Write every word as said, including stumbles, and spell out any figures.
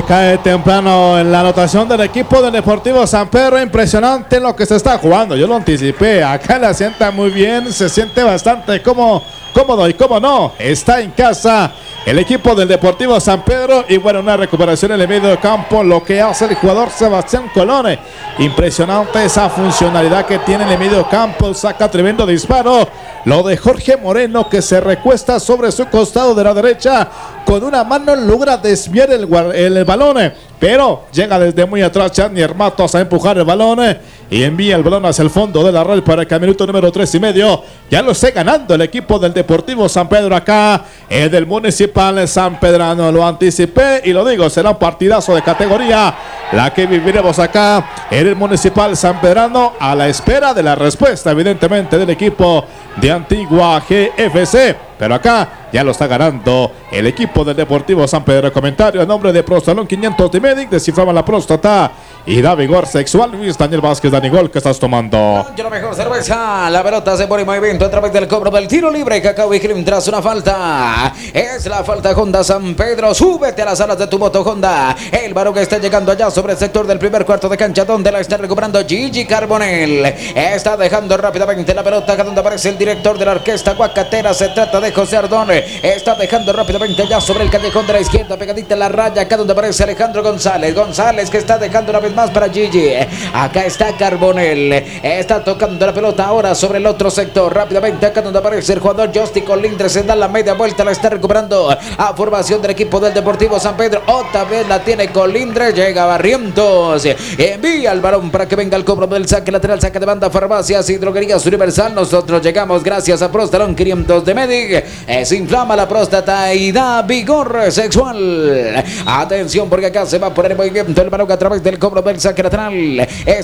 cae temprano en la anotación del equipo del Deportivo San Pedro. Impresionante lo que se está jugando. Yo lo anticipé. Acá la sienta muy bien. Se siente bastante cómodo, cómodo y cómo no. Está en casa el equipo del Deportivo San Pedro. Y bueno, una recuperación en el medio de campo. Lo que hace el jugador Sebastián Colone. Impresionante esa funcionalidad que tiene en el medio campo. Saca tremendo disparo. Lo de Jorge Moreno, que se recuesta sobre su costado de la derecha. Con una mano logra desviar el, el, el balón, pero llega desde muy atrás Chanier Matos a empujar el balón y envía el balón hacia el fondo de la red para que al minuto número tres y medio ya lo esté ganando el equipo del Deportivo San Pedro acá, el del Municipal San Pedrano. Lo anticipé y lo digo, será un partidazo de categoría la que viviremos acá en el Municipal San Pedrano, a la espera de la respuesta evidentemente del equipo de Antigua G F C. Pero acá ya lo está ganando el equipo del Deportivo San Pedro. Comentario a nombre de Prostalón quinientos de Medic. Descifraba la próstata y da vigor sexual. Luis Daniel Vázquez, Danigol, ¿qué estás tomando? Yo la mejor cerveza. La pelota se pone en movimiento a través del cobro del tiro libre. Cacao y Cream tras una falta. Es la falta Honda San Pedro. Súbete a las alas de tu moto Honda. El varón que está llegando allá sobre el sector del primer cuarto de cancha, donde la está recuperando Gigi Carbonell. Está dejando rápidamente la pelota acá donde aparece el director de la orquesta Guacatera. Se trata de José Ardón. Está dejando rápidamente ya sobre el callejón de la izquierda, pegadita en la raya, acá donde aparece Alejandro González. González que está dejando una vez más para Gigi. Acá está Carbonell. Está tocando la pelota ahora sobre el otro sector. Rápidamente acá donde aparece el jugador Justy Colindres. Se da la media vuelta, la está recuperando a formación del equipo del Deportivo San Pedro. Otra vez la tiene Colindres. Llega Barrientos. Envía el balón para que venga el cobro del saque lateral. Saque de banda, Farmacias y Droguerías Universal. Nosotros llegamos gracias a Prostalón quinientos de Medic. Es inflama la próstata y da vigor sexual. Atención porque acá se va a poner en movimiento el balón a través del cobro del saque lateral.